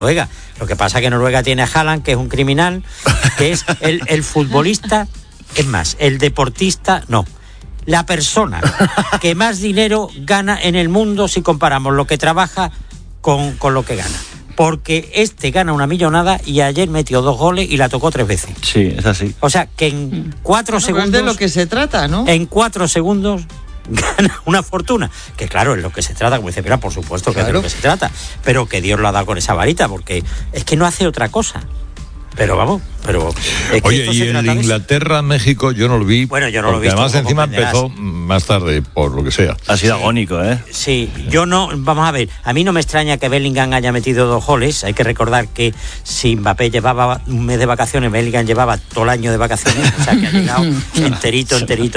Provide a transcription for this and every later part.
Noruega. Lo que pasa es que Noruega tiene a Haaland, que es un criminal, que es el futbolista, es más, el deportista, no. La persona que más dinero gana en el mundo si comparamos lo que trabaja con lo que gana. Porque gana una millonada y ayer metió 2 goles y la tocó 3 veces. Sí, es así. O sea, que en 4 segundos... Es de lo que se trata, ¿no? En 4 segundos gana una fortuna. Que claro, es lo que se trata, como dice, pero por supuesto que claro, es de lo que se trata. Pero que Dios lo ha dado con esa varita, porque es que no hace otra cosa. Pero vamos, es que oye, y el Inglaterra-México yo no lo vi. Bueno, yo no lo he visto. Además, encima empezó más tarde, por lo que sea. Ha sido agónico, ¿eh? Sí, yo no, vamos a ver, a mí no me extraña que Bellingham haya metido 2 goles. Hay que recordar que si Mbappé llevaba un mes de vacaciones, Bellingham llevaba todo el año de vacaciones, o sea que ha llegado enterito.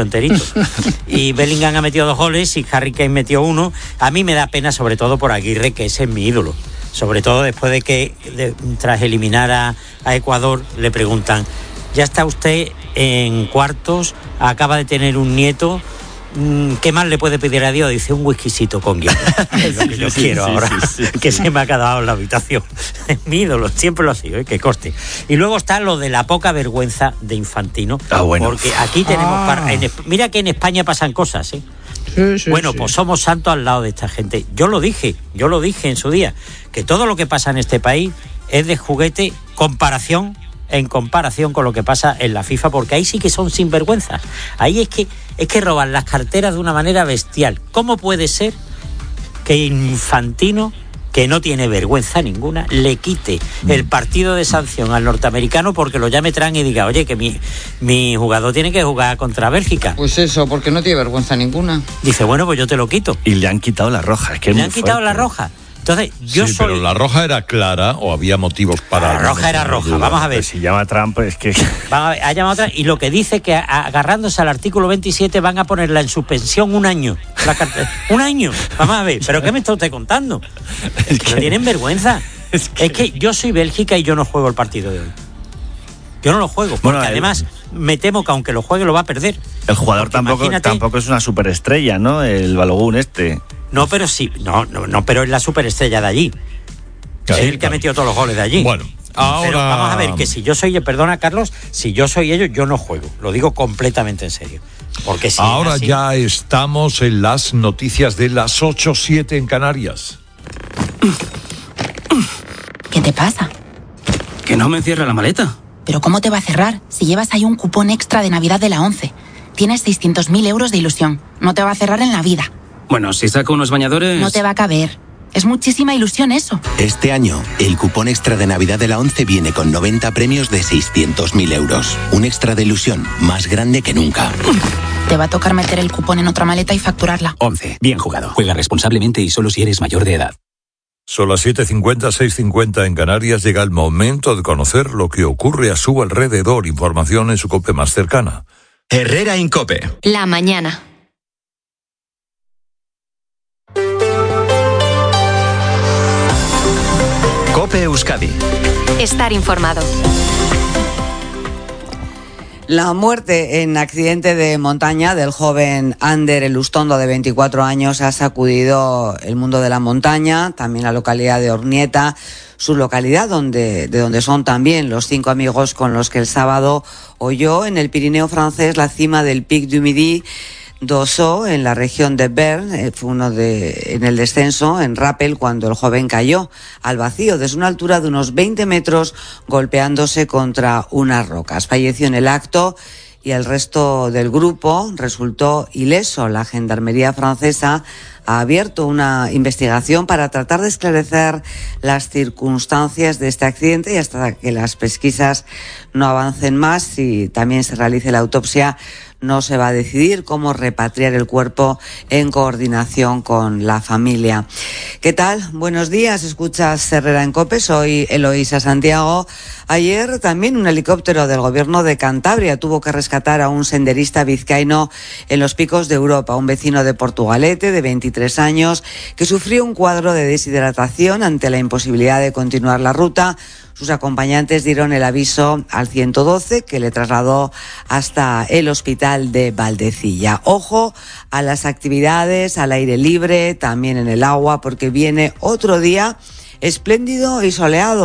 Y Bellingham ha metido 2 goles y Harry Kane metió 1. A mí me da pena, sobre todo por Aguirre, que ese es mi ídolo. Sobre todo después de que, tras eliminar a Ecuador, le preguntan, ya está usted en cuartos, acaba de tener un nieto, ¿qué más le puede pedir a Dios? Dice, un whiskycito con hielo. Es lo que yo quiero ahora, que se me ha quedado en la habitación. Es mi ídolo, siempre lo ha sido, que conste. Y luego está lo de la poca vergüenza de Infantino. Bueno. Porque aquí tenemos... mira que en España pasan cosas, ¿eh? Sí, pues somos santos al lado de esta gente. Yo lo dije en su día, que todo lo que pasa en este país es de juguete en comparación con lo que pasa en la FIFA, porque ahí sí que son sinvergüenzas. Ahí es que roban las carteras de una manera bestial. ¿Cómo puede ser que Infantino, que no tiene vergüenza ninguna, le quite el partido de sanción al norteamericano porque lo llame Trump y diga, oye, que mi jugador tiene que jugar contra Bélgica? Pues eso, porque no tiene vergüenza ninguna. Dice, bueno, pues yo te lo quito. Y le han quitado la roja. Es que le han quitado la roja. Entonces, pero la roja era clara o había motivos para... La roja era roja, vamos a ver. Pues si llama Trump, es que... Vamos a ver, ha llamado Trump y lo que dice que agarrándose al artículo 27 van a ponerla en suspensión 1 año. Un año, vamos a ver, ¿pero qué me está usted contando? Es que no tienen vergüenza. Es que yo soy Bélgica y yo no juego el partido de hoy. Yo no lo juego, porque además me temo que aunque lo juegue lo va a perder. El jugador tampoco es una superestrella, ¿no? El Balogun No, pero sí, no, pero es la superestrella de allí. Claro, es el que ha metido todos los goles de allí. Bueno, ahora... Pero vamos a ver, que si yo soy, perdona Carlos, si yo soy ellos, yo no juego. Lo digo completamente en serio. Porque si ahora ya estamos en las noticias de las 8:07 en Canarias. ¿Qué te pasa? Que no me cierra la maleta. ¿Pero cómo te va a cerrar si llevas ahí un cupón extra de Navidad de la 11? Tienes 600.000 euros de ilusión. No te va a cerrar en la vida. Bueno, si saco unos bañadores... No te va a caber. Es muchísima ilusión eso. Este año, el cupón extra de Navidad de la 11 viene con 90 premios de 600.000 euros. Un extra de ilusión más grande que nunca. Te va a tocar meter el cupón en otra maleta y facturarla. 11. Bien jugado. Juega responsablemente y solo si eres mayor de edad. Son las 7:50, 6:50 en Canarias. Llega el momento de conocer lo que ocurre a su alrededor. Información en su COPE más cercana. Herrera en COPE. La mañana. COPE Euskadi. Estar informado. La muerte en accidente de montaña del joven Ander Elustondo, de 24 años, ha sacudido el mundo de la montaña, también la localidad de Ornieta, su localidad de donde son también los 5 amigos con los que el sábado oyó en el Pirineo francés la cima del Pic du Midi d'Ossau, en la región de Berne. Fue en el descenso, en Rappel, cuando el joven cayó al vacío desde una altura de unos 20 metros, golpeándose contra unas rocas. Falleció en el acto y el resto del grupo resultó ileso. La Gendarmería francesa ha abierto una investigación para tratar de esclarecer las circunstancias de este accidente, y hasta que las pesquisas no avancen más y también se realice la autopsia, no se va a decidir cómo repatriar el cuerpo en coordinación con la familia. ¿Qué tal? Buenos días, escuchas Herrera en COPE, soy Eloísa Santiago. Ayer también un helicóptero del gobierno de Cantabria tuvo que rescatar a un senderista vizcaíno en los picos de Europa, un vecino de Portugalete de 23 años que sufrió un cuadro de deshidratación ante la imposibilidad de continuar la ruta. Sus acompañantes dieron el aviso al 112, que le trasladó hasta el hospital de Valdecilla. Ojo a las actividades al aire libre, también en el agua, porque viene otro día espléndido y soleado.